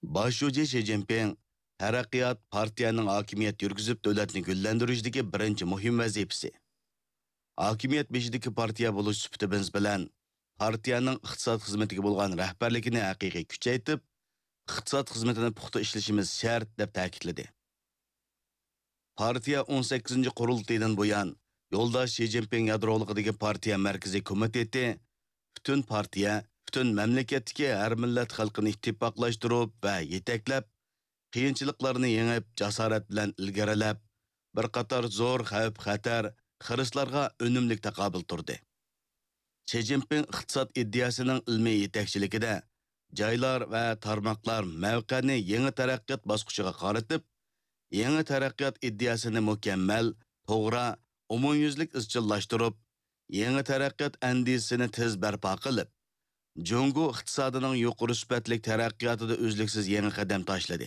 Başçı Xi Jinping taraqqiyot partiyaning hokimiyat yurgizib davlatni gullantirishdagi birinchi muhim vazifasi. Hokimiyat beshidagi partiya bo'lish sifatimiz bilan partiyaning iqtisod xizmatiga bo'lgan rahbarligini haqiqiy kuchaytirib, iqtisod xizmatini puxta ishlashimiz shart deb ta'kidladi. Partiya 18-qurultaydan buyon yo'ldosh Xi Jinping yadroligidagi partiya markaziy komiteti butun partiya, butun mamlakatdagi har millat xalqini ittifoqlashtirib va yetaklab, qiyinchiliklarni yengib, jasorat bilan ilgarilab, bir qator zo'r xavf-xatar, xirishlarga unumlik taqobil turdi. Xi Jinping iqtisod ideyasining ilmiy yetakchiligida joylar va tarmoqlar mavqeni yangi taraqqiyot bosqichiga qaratib, yangi taraqqiyot ideyasini mukammal, to'g'ri, umumyuzlik izchillashtirib, yangi taraqqiyot andisini tez barpo qilib, Jungo iqtisodining yuqori sifatli taraqqiyotida uzluksiz yangi qadam tashladi.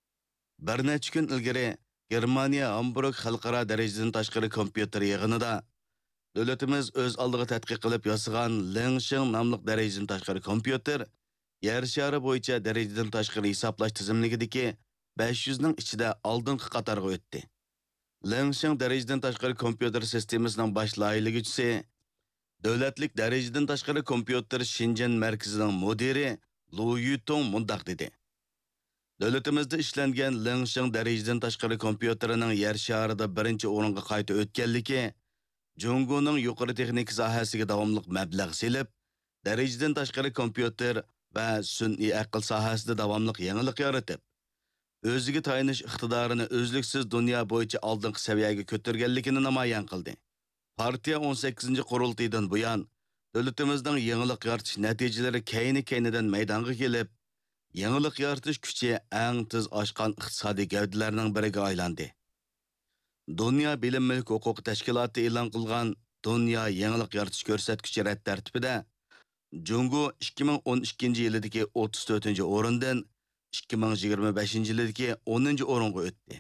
Bir necha kun ilgari Germaniya Hamburg xalqaro darajadan tashqari kompyuter yig'inida davlatimiz o'z oldiga tadqiq qilib yasagan Lingxing nomli darajadan tashqari kompyuter yer shari bo'yicha darajadan tashqari hisoblash tizimligidagi 500 ning ichida oldingi qatorga o'tdi. Lingxing darajadan tashqari kompyuter sistemasining bosh loyihaligisi davlatlik darajadan tashqari kompyuter Shenzhen markazining mudiri Lu Yutong mundaq dedi. Davlatimizda ishlangan Lingxing darajadan tashqari kompyuterining yer sharida birinchi o'ringa qayta o'tganligi, Jungoning yuqori texnik sohasiga davomli mablag' selib, darajadan tashqari kompyuter va sun'iy aql sohasida davomli yangilik yaratib, o'ziga tayinish iqtidorini o'zliksiz dunyo bo'yicha oldingi saviyaga ko'targanligini namoyon qildi. Partiya 18-qurultaydan buyon davlatimizning yangilik yaratish natijalari kayni-kaynidan maydonga kelib, yangilik yaratish kuchi eng tez oshgan iqtisodiy gavdalarning biriga aylandi. Dunyo bilim mulk huquq tashkiloti e'lon qilgan Dunyo yangilik yaratish ko'rsatkichi rad tartibida Jungo 2012-yildagi 34-o'rindan 2025-yildagi 10-o'ringa o'tdi.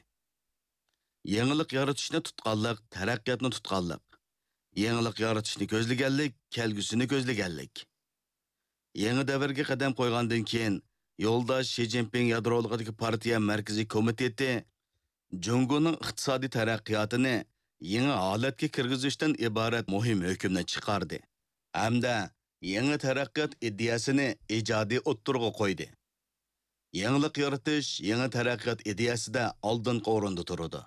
Yangilik yaratishni tutqanlik, taraqqiyotni tutqanlik, yangilik yaratishni ko'zlaganlik, kelgusini ko'zlaganlik. Yangi davrga qadam qo'ygandan keyin yo'ldosh Xi Jinping yadroligidagi partiya markaziy komiteti Jungoning iqtisodiy taraqqiyotini yangi holatga kirgizishdan iborat muhim hukmni chiqardi. Hamda yangi taraqqiyot ideyasini ijodiy o'ttirg'a qo'ydi. Yangilik yaratish, yangi taraqqiyot ideyasida oldingi o'rinda turadi.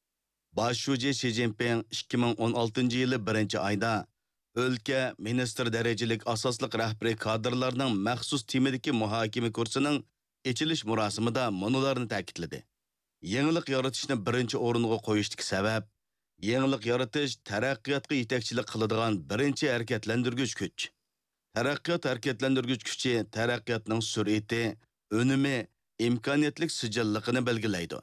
Başçı Xi Jinping 2016-yili 1-oyda o'lka ministr darajalik asosliq rahbariy kadrlarning maxsus timidagi muhokama kursining ochilish marosimida munolarni ta'kidladi. Yangilik yaratishni birinchi o'ringa qo'yishdagi sabab yangilik yaratish taraqqiyotga yetakchilik qiladigan birinchi harakatlantirgich kuch. Taraqqiyot harakatlantirgich kuchi taraqqiyotning sur'ati, unumi, imkoniyatlik sijilligini belgilaydi.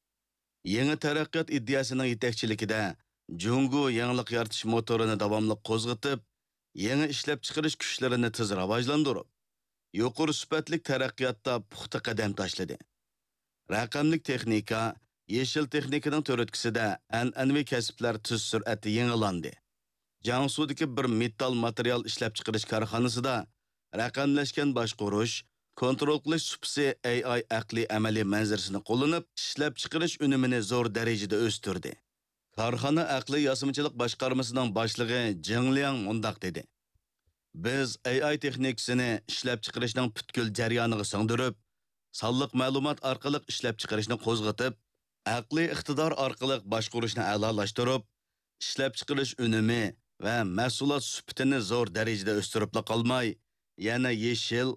Yangi taraqqiyot ideyasining yetakchiligida Jungo yangilik yaratish motorini davomli qo'zg'atib, yangi ishlab chiqarish kuchlarini tez rivojlantirib, yuqori sifatli taraqqiyotda puxta qadam tashladi. Raqamlik texnika, yeshil texnikaning to'ritkisida an'anaviy kasblar tez sur'atda yangilandi. Jiangsu'dagi bir metall material ishlab chiqarish korxonasida raqamlashgan boshqarish, kontrol qilish supsi AI aqliy amaliy manzarasini qo'llanib, ishlab chiqarish unumini zo'r darajada o'stirdi. Korxona aqliy yosimchilik boshqarmasining boshlig'i Jing Liang mundaq dedi. Biz AI texnikasini ishlab chiqarishning butkul jarayoniga singdirib, sonliq ma'lumot orqali ishlab chiqarishni qo'zg'atib, aqliy iqtidor orqali boshqarishni a'lolashtirib, ishlab chiqarish unumi va mahsulot sifatini zo'r darajada o'stirib qolmay, yana yeshil,